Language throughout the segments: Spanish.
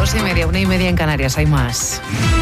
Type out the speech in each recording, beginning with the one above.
2:30, 1:30 en Canarias, hay más.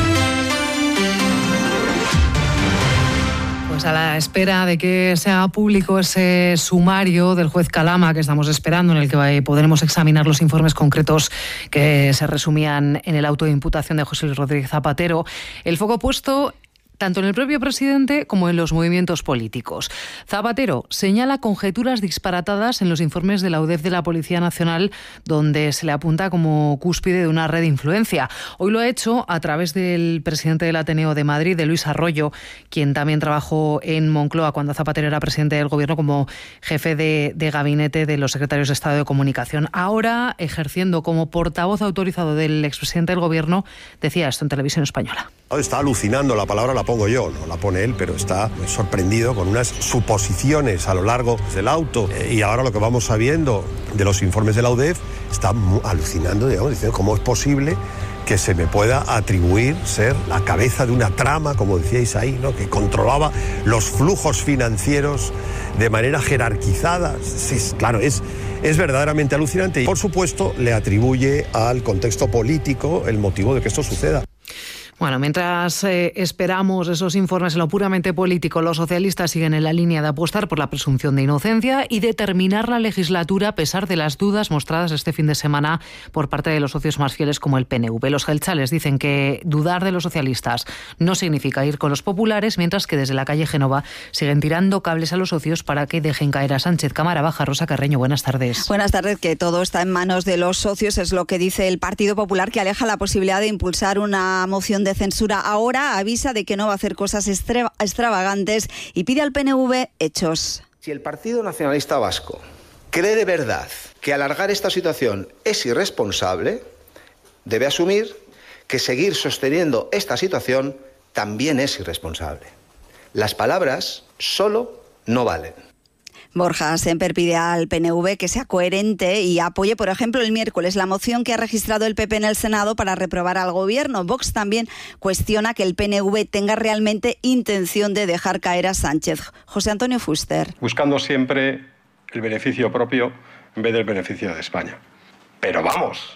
Pues a la espera de que sea público ese sumario del juez Calama que estamos esperando, en el que podremos examinar los informes concretos que se resumían en el auto de imputación de José Luis Rodríguez Zapatero, el foco puesto tanto en el propio presidente como en los movimientos políticos. Zapatero señala conjeturas disparatadas en los informes de la UDEF de la Policía Nacional, donde se le apunta como cúspide de una red de influencia. Hoy lo ha hecho a través del presidente del Ateneo de Madrid, de Luis Arroyo, quien también trabajó en Moncloa cuando Zapatero era presidente del Gobierno como jefe de gabinete de los secretarios de Estado de Comunicación. Ahora, ejerciendo como portavoz autorizado del expresidente del Gobierno, decía esto en Televisión Española. Está alucinando, la palabra la pongo yo, no la pone él, pero está sorprendido con unas suposiciones a lo largo del auto. Y ahora lo que vamos sabiendo de los informes de la UDEF, está alucinando, digamos, diciendo cómo es posible que se me pueda atribuir ser la cabeza de una trama, como decíais ahí, ¿no?, que controlaba los flujos financieros de manera jerarquizada. Sí, claro, es verdaderamente alucinante y, por supuesto, le atribuye al contexto político el motivo de que esto suceda. Bueno, mientras esperamos esos informes en lo puramente político, los socialistas siguen en la línea de apostar por la presunción de inocencia y de terminar la legislatura a pesar de las dudas mostradas este fin de semana por parte de los socios más fieles como el PNV. Los jeltzales dicen que dudar de los socialistas no significa ir con los populares, mientras que desde la calle Génova siguen tirando cables a los socios para que dejen caer a Sánchez. Cámara Baja, Rosa Carreño, buenas tardes. Buenas tardes, que todo está en manos de los socios, es lo que dice el Partido Popular, que aleja la posibilidad de impulsar una moción de censura. Ahora avisa de que no va a hacer cosas extravagantes y pide al PNV hechos. Si el Partido Nacionalista Vasco cree de verdad que alargar esta situación es irresponsable, debe asumir que seguir sosteniendo esta situación también es irresponsable. Las palabras solo no valen. Borja Sémper pide al PNV que sea coherente y apoye, por ejemplo, el miércoles la moción que ha registrado el PP en el Senado para reprobar al Gobierno. Vox también cuestiona que el PNV tenga realmente intención de dejar caer a Sánchez. José Antonio Fuster. Buscando siempre el beneficio propio en vez del beneficio de España. Pero vamos,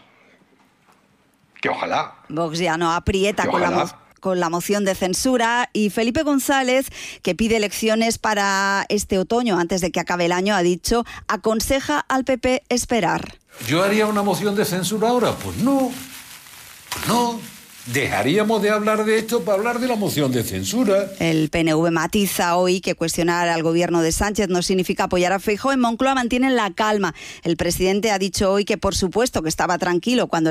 que ojalá. Vox ya no aprieta con la moción de censura, y Felipe González, que pide elecciones para este otoño antes de que acabe el año, ha dicho, aconseja al PP esperar. ¿Yo haría una moción de censura ahora? Pues no. Dejaríamos de hablar de esto para hablar de la moción de censura. El PNV matiza hoy que cuestionar al gobierno de Sánchez no significa apoyar a Feijóo. En Moncloa mantienen la calma. El presidente ha dicho hoy que por supuesto que estaba tranquilo cuando